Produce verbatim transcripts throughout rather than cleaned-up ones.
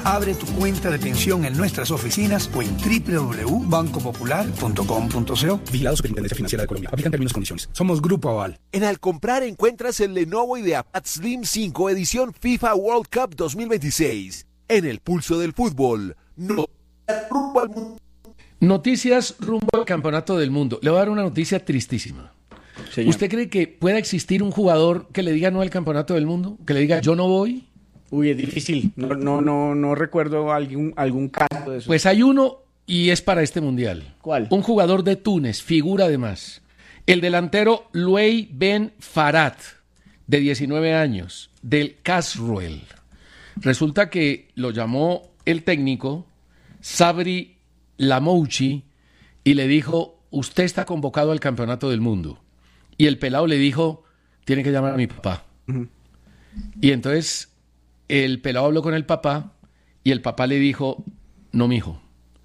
Abre tu cuenta de pensión en nuestras oficinas o en doble u doble u doble u punto banco popular punto com punto co. Vigilado Superintendencia Financiera de Colombia. Aplican términos y condiciones. Somos Grupo Aval. En Al Comprar encuentras el Lenovo IdeaPad Slim cinco edición FIFA World Cup dos mil veintiséis. En el pulso del fútbol. No. Rumbo al mundo. Noticias rumbo al campeonato del mundo. Le voy a dar una noticia tristísima. Señor. ¿Usted cree que pueda existir un jugador que le diga no al campeonato del mundo? Que le diga yo no voy. Uy, es difícil. No, no, no, no recuerdo algún, algún caso de eso. Pues hay uno y es para este mundial. ¿Cuál? Un jugador de Túnez, figura además. El delantero Louay Ben Farad, de diecinueve años, del Casruel. Resulta que lo llamó el técnico Sabri Lamouchi y le dijo, usted está convocado al campeonato del mundo. Y el pelado le dijo, tiene que llamar a mi papá. Uh-huh. Y entonces el pelado habló con el papá y el papá le dijo, no, mijo,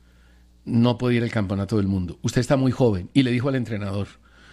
no puede ir al campeonato del mundo. Usted está muy joven. Y le dijo al entrenador,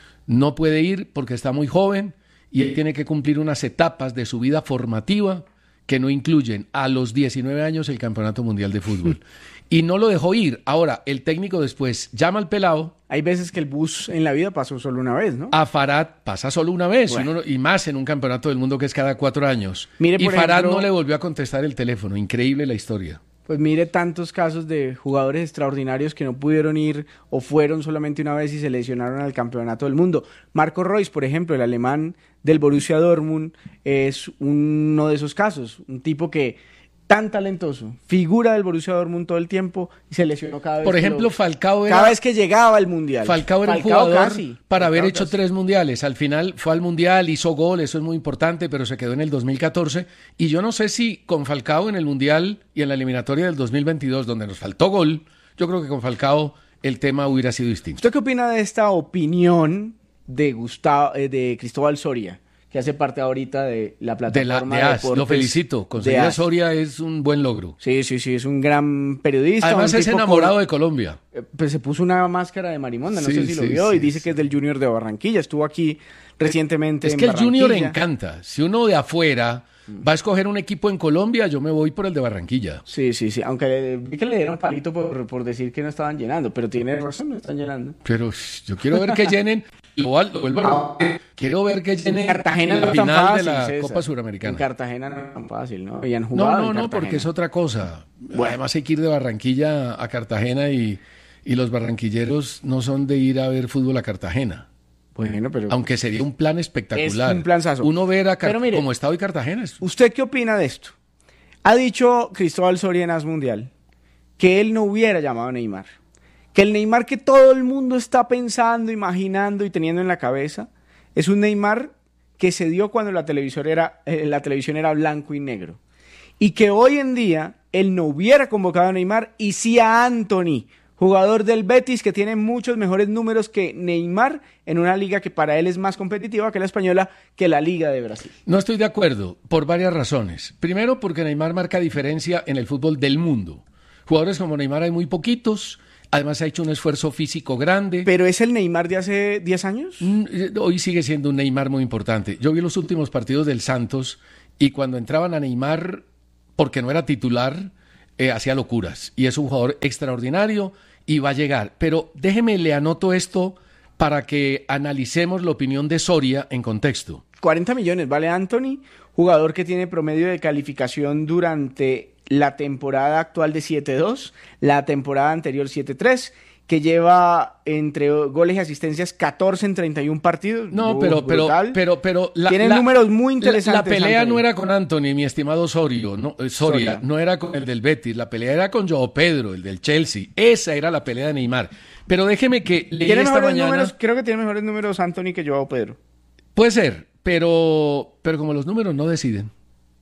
no puede ir porque está muy joven y él tiene que cumplir unas etapas de su vida formativa que no incluyen a los diecinueve años el Campeonato Mundial de Fútbol. Y no lo dejó ir. Ahora, el técnico después llama al pelado. Hay veces que el bus en la vida pasó solo una vez, ¿no? A Farad pasa solo una vez, bueno. uno, y más en un campeonato del mundo que es cada cuatro años. Mire, y Farad ejemplo, no le volvió a contestar el teléfono. Increíble la historia. Pues mire tantos casos de jugadores extraordinarios que no pudieron ir o fueron solamente una vez y se lesionaron al campeonato del mundo. Marco Reus, por ejemplo, el alemán del Borussia Dortmund, es uno de esos casos. Un tipo que tan talentoso, figura del Borussia Dortmund todo el tiempo y se lesionó cada vez. Por ejemplo, lo, Falcao era, cada vez que llegaba al mundial. Falcao era Falcao un jugador casi, para Falcao haber hecho casi. tres mundiales. Al final fue al mundial, hizo gol, eso es muy importante, pero se quedó en el dos mil catorce. Y yo no sé si con Falcao en el mundial y en la eliminatoria del dos mil veintidós, donde nos faltó gol, yo creo que con Falcao el tema hubiera sido distinto. ¿Usted qué opina de esta opinión de Gustavo, eh, de Cristóbal Soria, que hace parte ahorita de la plataforma de, la, de, de A S? Lo felicito, conseguir a Soria es un buen logro. Sí, sí, sí, es un gran periodista. Además es enamorado con, de Colombia. Eh, pues se puso una máscara de marimonda, no sí, sé si sí, lo vio, sí, y dice sí. que es del Junior de Barranquilla, estuvo aquí recientemente es en que el Barranquilla. Junior encanta, si uno de afuera va a escoger un equipo en Colombia, yo me voy por el de Barranquilla. Sí, sí, sí, aunque vi que le dieron palito por, por decir que no estaban llenando, pero tiene razón, no están llenando. Pero yo quiero ver que llenen, igual, vuelvo, quiero ver que llenen Cartagena la no final fácil, de la César. Copa Suramericana. En Cartagena no es tan fácil, ¿no? Habían jugado no, no, en no, Cartagena. porque es otra cosa. Bueno. Además hay que ir de Barranquilla a Cartagena y, y los barranquilleros no son de ir a ver fútbol a Cartagena. Bueno, pero aunque sería un plan espectacular. Es un planzazo. Uno ver a Car- mire, como está hoy Cartagena. Es... ¿Usted qué opina de esto? Ha dicho Cristóbal Soria en A S Mundial que él no hubiera llamado a Neymar. Que el Neymar que todo el mundo está pensando, imaginando y teniendo en la cabeza es un Neymar que se dio cuando la televisión era, eh, la televisión era blanco y negro. Y que hoy en día él no hubiera convocado a Neymar y sí a Anthony, jugador del Betis que tiene muchos mejores números que Neymar en una liga que para él es más competitiva que la española, que la Liga de Brasil. No estoy de acuerdo, por varias razones. Primero, porque Neymar marca diferencia en el fútbol del mundo. Jugadores como Neymar hay muy poquitos, además ha hecho un esfuerzo físico grande. ¿Pero es el Neymar de hace diez años? Hoy sigue siendo un Neymar muy importante. Yo vi los últimos partidos del Santos y cuando entraban a Neymar, porque no era titular, eh, hacía locuras. Y es un jugador extraordinario y va a llegar. Pero déjeme, le anoto esto para que analicemos la opinión de Soria en contexto. cuarenta millones vale Anthony, jugador que tiene promedio de calificación durante la temporada actual de siete dos, la temporada anterior siete tres, que lleva entre goles y asistencias catorce en treinta y uno partidos. No, pero, pero, pero, pero la, tiene la, números muy interesantes. La, la pelea Anthony. No era con Anthony, mi estimado Sorio, no, eh, Soria, Soria, no era con el del Betis, la pelea era con Joao Pedro, el del Chelsea. Esa era la pelea de Neymar. Pero déjeme que leí ¿Tiene esta mejores mañana. Números, creo que tiene mejores números Anthony que Joao Pedro. Puede ser, pero, pero como los números no deciden.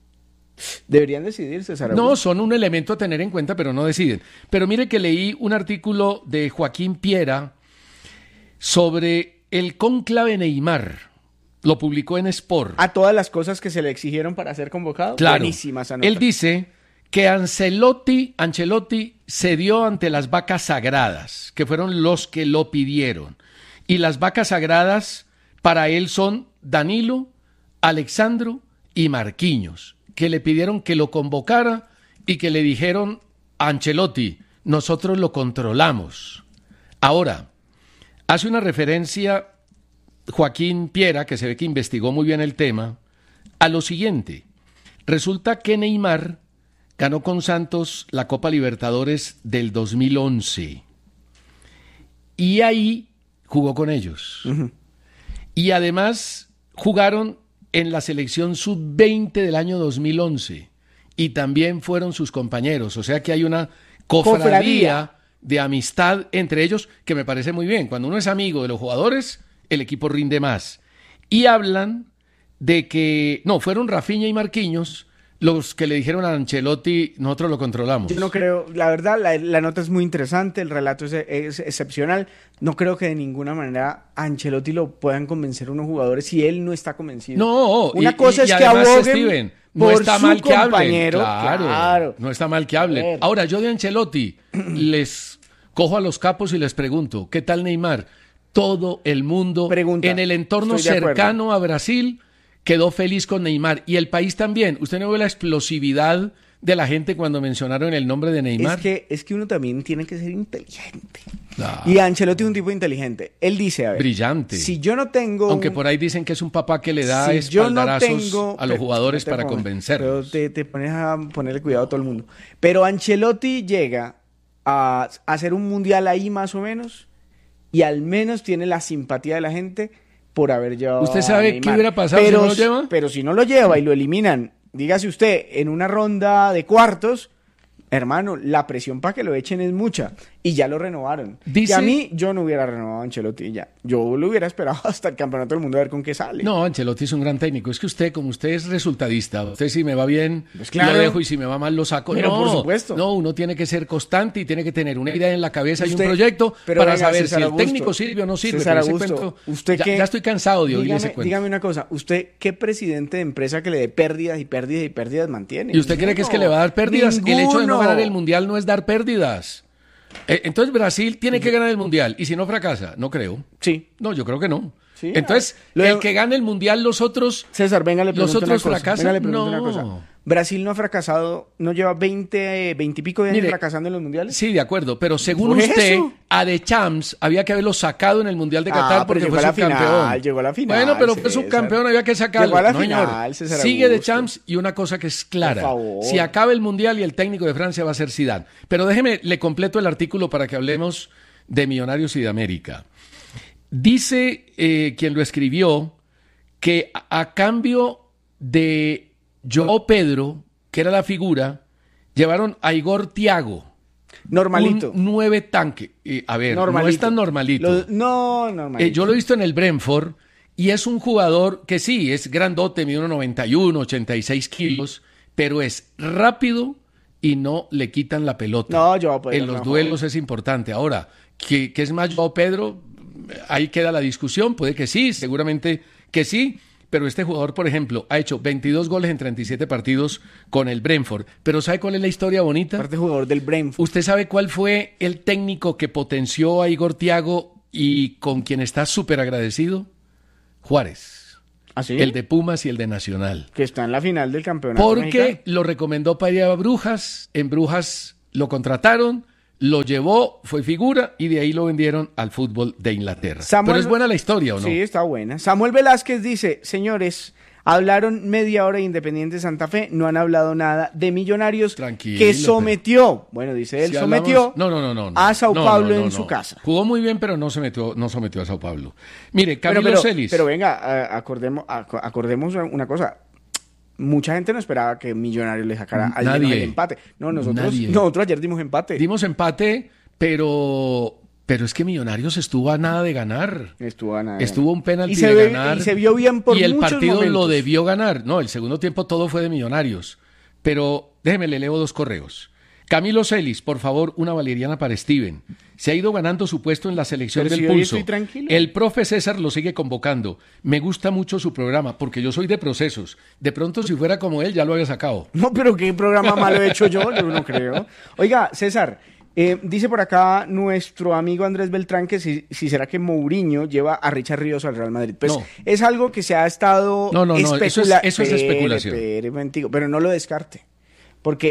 Deberían decidirse, Sara. No, son un elemento a tener en cuenta, pero no deciden. Pero mire que leí un artículo de Joaquín Piera sobre el cónclave Neymar. Lo publicó en Sport. A todas las cosas que se le exigieron para ser convocado. Claro. Buenísima esa nota. Él dice que Ancelotti, Ancelotti cedió ante las vacas sagradas, que fueron los que lo pidieron. Y las vacas sagradas para él son Danilo, Alexandro y Marquinhos, que le pidieron que lo convocara y que le dijeron a Ancelotti, nosotros lo controlamos. Ahora, hace una referencia Joaquín Piera, que se ve que investigó muy bien el tema, a lo siguiente. Resulta que Neymar ganó con Santos la Copa Libertadores del dos mil once. Y ahí jugó con ellos. Uh-huh. Y además jugaron en la selección sub veinte del año dos mil once. Y también fueron sus compañeros. O sea que hay una cofradía, cofradía de amistad entre ellos que me parece muy bien. Cuando uno es amigo de los jugadores, el equipo rinde más. Y hablan de que, no, fueron Rafinha y Marquinhos los que le dijeron a Ancelotti, nosotros lo controlamos. Yo no creo, la verdad, la, la nota es muy interesante, el relato es, es excepcional. No creo que de ninguna manera a Ancelotti lo puedan convencer unos jugadores si él no está convencido. No, una y, cosa y, es y que además, aboguen Steven, no por está su mal que hablen. compañero. Claro, claro, no está mal que hablen. Ahora, yo de Ancelotti les cojo a los capos y les pregunto, ¿qué tal Neymar? Todo el mundo Pregunta, en el entorno cercano a Brasil quedó feliz con Neymar. Y el país también. ¿Usted no ve la explosividad de la gente cuando mencionaron el nombre de Neymar? Es que, es que uno también tiene que ser inteligente. Ah. Y Ancelotti es un tipo inteligente. Él dice, a ver, brillante. Si yo no tengo... Aunque un... por ahí dicen que es un papá que le da si espaldarazos no tengo... a los pero, jugadores te para pones, convencerlos. Pero te, te pones a ponerle cuidado a todo el mundo. Pero Ancelotti llega a, a hacer un mundial ahí más o menos y al menos tiene la simpatía de la gente por haber llevado. ¿Usted sabe a Neymar. qué hubiera pasado pero, si no lo lleva? Pero si no lo lleva y lo eliminan, dígase usted, en una ronda de cuartos, hermano, la presión para que lo echen es mucha. Y ya lo renovaron. Dice... Y a mí, yo no hubiera renovado a Ancelotti ya. Yo lo hubiera esperado hasta el campeonato del mundo a ver con qué sale. No, Ancelotti es un gran técnico. Es que usted, como usted es resultadista, usted si me va bien, pues claro, lo dejo y si me va mal lo saco. Pero no, por supuesto. No, uno tiene que ser constante y tiene que tener una idea en la cabeza usted, y un proyecto para venga, saber César si el Augusto, técnico sirve o no sirve. César Pero ese Augusto, cuento, usted ya, qué, ya estoy cansado de oír dígame, ese cuento. Dígame una cosa, ¿usted qué presidente de empresa que le dé pérdidas y pérdidas y pérdidas mantiene? ¿Y usted Ninguno. cree que es que le va a dar pérdidas? Ninguno. El hecho de no ganar el Mundial no es dar pérdidas. Eh, entonces Brasil tiene que ganar el Mundial. ¿Y si no fracasa? No creo. Sí. No, yo creo que no. Sí, entonces, lo el de... que gane el Mundial, los otros... César, venga, le pregunto ¿Los otros una cosa. fracasan? Venga, le pregunto No. una cosa. Brasil no ha fracasado, no lleva veinte, veinte y pico de años Mire, fracasando en los mundiales. Sí, de acuerdo, pero según ¿Por usted, eso? a The Champs había que haberlo sacado en el Mundial de Qatar Ah, porque pero fue llegó a la subcampeón. final, llegó a la final, Bueno, pero fue César. subcampeón, había que sacarlo. Llegó a la no, final, señor. César Sigue Augusto. The Champs y una cosa que es clara. Por favor. Si acaba el Mundial y el técnico de Francia va a ser Zidane. Pero déjeme, le completo el artículo para que hablemos de Millonarios y de América. Dice eh, quien lo escribió que a, a cambio de Joao Pedro, que era la figura, llevaron a Igor Thiago. Normalito. Un nueve tanque. Eh, a ver, Normalito. no es tan normalito. Lo, no, normalito. Eh, yo lo he visto en el Brentford y es un jugador que sí, es grandote, mide uno noventa y uno, ochenta y seis kilos, pero es rápido y no le quitan la pelota. No, Joao Pedro En los no, duelos joder. es importante. Ahora, ¿qué, qué es más Joao Pedro? Ahí queda la discusión, puede que sí, seguramente que sí, pero este jugador, por ejemplo, ha hecho veintidós goles en treinta y siete partidos con el Brentford. Pero ¿sabe cuál es la historia bonita? Aparte jugador del Brentford. ¿Usted sabe cuál fue el técnico que potenció a Igor Thiago y con quien está súper agradecido? Juárez. ¿Ah, sí? El de Pumas y el de Nacional. Que está en la final del campeonato Porque mexicano. lo recomendó para ir a Brujas, en Brujas lo contrataron, lo llevó, fue figura y de ahí lo vendieron al fútbol de Inglaterra. Samuel... Pero es buena la historia, ¿o no? Sí, está buena. Samuel Velázquez dice, señores, hablaron media hora de Independiente Santa Fe, no han hablado nada de Millonarios, Tranquilo, que sometió, pero... bueno, dice él, Si sometió hablamos... no, no, no, no, no. a Sao no, Paulo no, no, en no. su casa. Jugó muy bien, pero no se metió, no sometió a Sao Paulo. Mire, Camilo pero, pero, Celis. pero venga, a- acordemos, ac- acordemos una cosa. Mucha gente no esperaba que Millonarios le sacara al Nadie. menos el empate. No, nosotros, Nadie. nosotros ayer dimos empate. Dimos empate, pero, pero es que Millonarios estuvo a nada de ganar. Estuvo a nada. Estuvo un penalti y se de ve- ganar. Y se vio bien por Y el muchos partido momentos. lo debió ganar. No, el segundo tiempo todo fue de Millonarios. Pero déjeme, le leo dos correos. Camilo Celis, por favor, una valeriana para Steven. Se ha ido ganando su puesto en la selección Pero del si hoy Pulso. estoy tranquilo. El profe César lo sigue convocando. Me gusta mucho su programa, porque yo soy de procesos. De pronto, si fuera como él, ya lo había sacado. No, pero qué programa malo he hecho yo, yo no creo. Oiga, César, eh, dice por acá nuestro amigo Andrés Beltrán que si, si será que Mourinho lleva a Richard Ríos al Real Madrid. Pues No. es algo que se ha estado No, no, no, eso es- especula- eso es Espere, especulación. espere, momentico, pero no lo descarte. Porque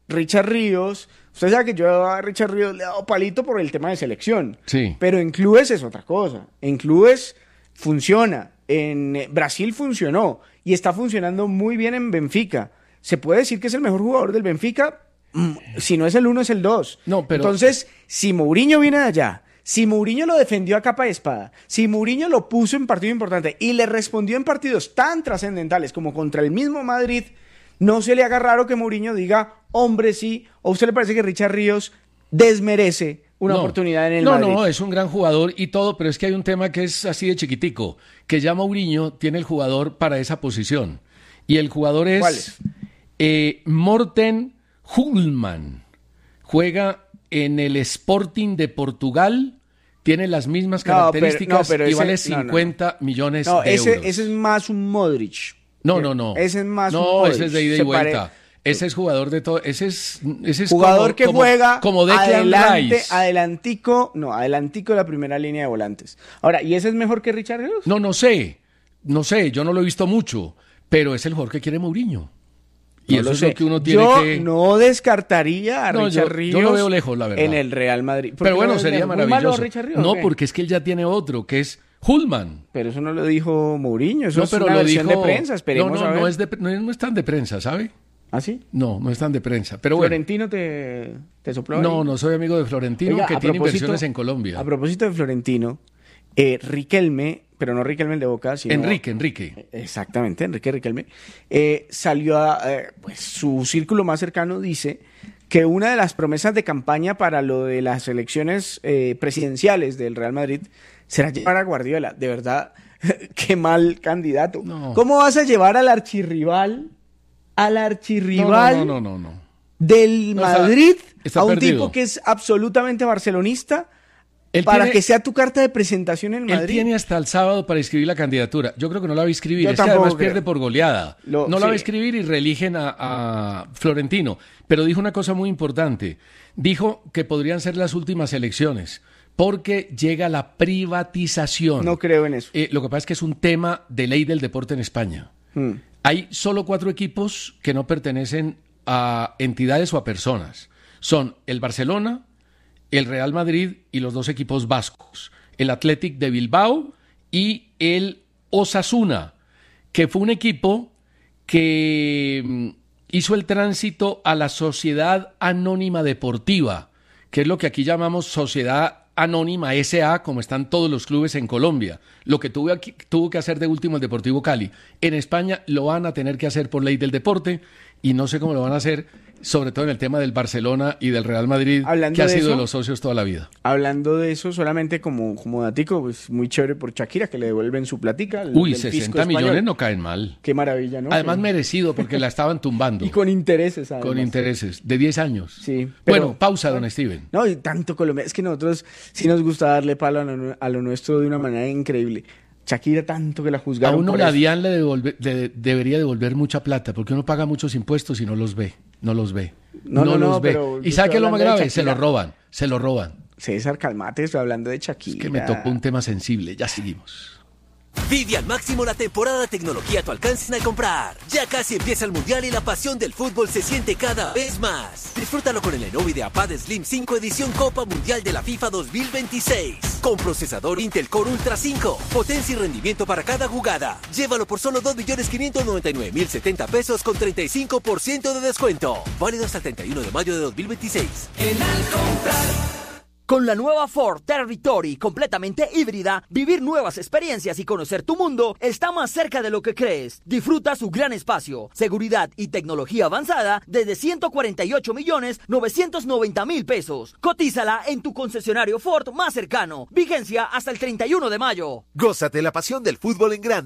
Richard Ríos, usted sabe que yo a Richard Ríos le he dado palito por el tema de selección. Sí. Pero en clubes es otra cosa. En clubes funciona. En Brasil funcionó. Y está funcionando muy bien en Benfica. Se puede decir que es el mejor jugador del Benfica. Si no es el uno, es el dos. No, pero... Entonces, si Mourinho viene de allá, si Mourinho lo defendió a capa y espada, si Mourinho lo puso en partido importante y le respondió en partidos tan trascendentales como contra el mismo Madrid, no se le haga raro que Mourinho diga, hombre, sí, o a usted le parece que Richard Ríos desmerece una no, oportunidad en el no, Madrid. No, no, es un gran jugador y todo, pero es que hay un tema que es así de chiquitico, que ya Mourinho tiene el jugador para esa posición. Y el jugador es, ¿cuál es? Eh, Morten Hulman. Juega en el Sporting de Portugal, tiene las mismas características no, pero, no, pero y ese, vale no, cincuenta no, no. millones no, de ese, euros. ese es más un Modric. No, no, no. Ese es más no, un Modric. ese es de ida y Se vuelta. pare... Ese es jugador de todo. Ese es, ese es jugador como, que como, juega como Declan adelante, Rice. adelantico, no, adelantico de la primera línea de volantes. Ahora, ¿y ese es mejor que Richard Ríos? No, no sé. No sé, yo no lo he visto mucho, pero es el jugador que quiere Mourinho. Y No eso lo es sé. lo que uno tiene yo que... no descartaría a No, Richard yo, Ríos yo lo veo lejos, la verdad. en el Real Madrid. ¿Por Pero qué bueno, lo ves sería lejos? ¿Muy malo maravilloso. Richard Ríos, No, o qué? porque es que él ya tiene otro, que es Hulman. Pero eso no lo dijo Mourinho, eso No, es pero una lo versión dijo... de prensa, esperemos no, no, a ver. no es, de, no, es- no es tan de prensa, ¿sabe? ¿Ah, sí? No, no es tan de prensa. Pero bueno, ¿Florentino te, te sopló ahí? no, no soy amigo de Florentino, Oiga, que a tiene propósito- inversiones en Colombia. A propósito de Florentino, eh, Riquelme, pero no Riquelme el de Boca, sino... Enrique, Enrique. Exactamente, Enrique Riquelme, eh, salió a, eh, pues su círculo más cercano dice que una de las promesas de campaña para lo de las elecciones eh, presidenciales del Real Madrid será llevar a Guardiola. De verdad, qué mal candidato. No. ¿Cómo vas a llevar al archirrival, al archirrival No, no, no, no, no. del No, está- Madrid está a un perdido. tipo que es absolutamente barcelonista Él para tiene- que sea tu carta de presentación en Él Madrid? tiene hasta el sábado para escribir la candidatura. Yo creo que no la va a escribir. Yo es que tampoco además creo. pierde por goleada. Lo- no la va a sí. escribir y reeligen a, a Florentino. Pero dijo una cosa muy importante. Dijo que podrían ser las últimas elecciones porque llega la privatización. No creo en eso. Eh, lo que pasa es que es un tema de ley del deporte en España. Hmm. Hay solo cuatro equipos que no pertenecen a entidades o a personas. Son el Barcelona, el Real Madrid y los dos equipos vascos, el Athletic de Bilbao y el Osasuna, que fue un equipo que mm, hizo el tránsito a la Sociedad Anónima Deportiva, que es lo que aquí llamamos Sociedad Anónima S A, como están todos los clubes en Colombia. Lo que tuvo, aquí, tuvo que hacer de último el Deportivo Cali. En España lo van a tener que hacer por ley del deporte y no sé cómo lo van a hacer, sobre todo en el tema del Barcelona y del Real Madrid, Hablando que ha de sido eso, de los socios toda la vida. Hablando de eso, solamente como, como datico, pues muy chévere por Shakira, que le devuelven su platica. el- Uy, del fisco sesenta español. millones no caen mal. Qué maravilla, ¿no? Además Que- merecido porque la estaban tumbando. Y con intereses, además. Con intereses, de diez años. Sí, pero- Bueno, pausa, don Steven. No, y tanto Colombia. Es que nosotros sí nos gusta darle palo a lo, a lo nuestro de una manera increíble. Shakira, tanto que la A juzgaron uno por la eso. DIAN le, devolve- le debería devolver mucha plata, porque uno paga muchos impuestos y no los ve, no los ve, No, no, no, los ve. pero yo ¿Y sabe estoy qué es lo más hablando de grave? Se lo Shakira. roban, se lo roban. César, calmate, estoy hablando de Shakira. Es que me tocó un tema sensible, ya seguimos. Vive al máximo la temporada de tecnología a tu alcance al comprar. Ya casi empieza el Mundial y la pasión del fútbol se siente cada vez más. Disfrútalo con el Lenovo IdeaPad Slim cinco edición Copa Mundial de la FIFA dos mil veintiséis. Con procesador Intel Core Ultra cinco, potencia y rendimiento para cada jugada. Llévalo por solo dos millones quinientos noventa y nueve mil setenta pesos con treinta y cinco por ciento de descuento. Válido hasta el treinta y uno de mayo de dos mil veintiséis. Con la nueva Ford Territory completamente híbrida, vivir nuevas experiencias y conocer tu mundo está más cerca de lo que crees. Disfruta su gran espacio, seguridad y tecnología avanzada desde ciento cuarenta y ocho millones novecientos noventa mil pesos. Cotízala en tu concesionario Ford más cercano. Vigencia hasta el treinta y uno de mayo. Gózate la pasión del fútbol en grande.